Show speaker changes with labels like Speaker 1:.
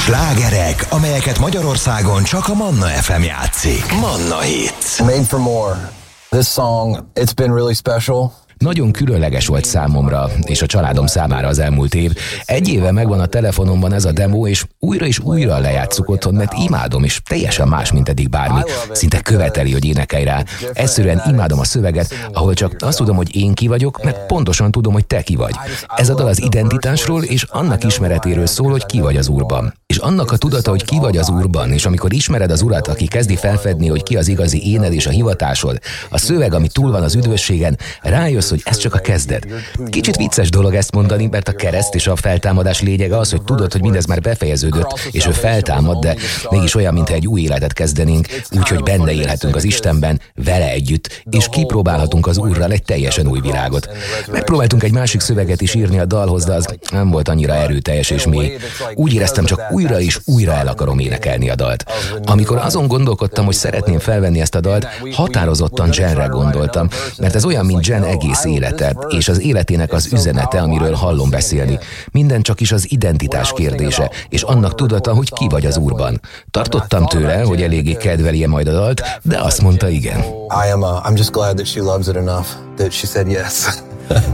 Speaker 1: Slágerek, amelyeket Magyarországon csak a Manna FM játszik. Manna Hits.
Speaker 2: Made for More. This song, it's been really special.
Speaker 3: Nagyon különleges volt számomra és a családom számára az elmúlt év. 1 éve megvan a telefonomban ez a demo, és újra lejátszuk otthon, mert imádom, és teljesen más, mint eddig bármi. Szinte követeli, hogy énekelj rá. Egyszerűen imádom a szöveget, ahol csak azt tudom, hogy én ki vagyok, mert pontosan tudom, hogy te ki vagy. Ez a dal az identitásról és annak ismeretéről szól, hogy ki vagy az Úrban. És annak a tudata, hogy ki vagy az Úrban, és amikor ismered az Urat, aki kezdi felfedni, hogy ki az igazi éned és a hivatásod, a szöveg, ami túl van az üdvösségen, rájössz, hogy ez csak a kezdet. Kicsit vicces dolog ezt mondani, mert a kereszt és a feltámadás lényege az, hogy tudod, hogy mindez már befejeződött, és ő feltámad, de mégis olyan, mintha egy új életet kezdenénk, úgyhogy benne élhetünk az Istenben, vele együtt, és kipróbálhatunk az Úrral egy teljesen új világot. Megpróbáltunk egy másik szöveget is írni a dalhoz, de az nem volt annyira erőteljes és mély. Úgy éreztem, csak újra és újra el akarom énekelni a dalt. Amikor azon gondolkodtam, hogy szeretném felvenni ezt a dalt, határozottan Jenre gondoltam, mert ez olyan, mint Jen egész élete, és az életének az üzenete, amiről hallom beszélni. Minden csak is az identitás kérdése, és annak tudata, hogy ki vagy az Úrban. Tartottam tőle, hogy eléggé kedvelje majd a dalt, de azt mondta igen.
Speaker 2: I'm just glad that she loves it enough that she said yes.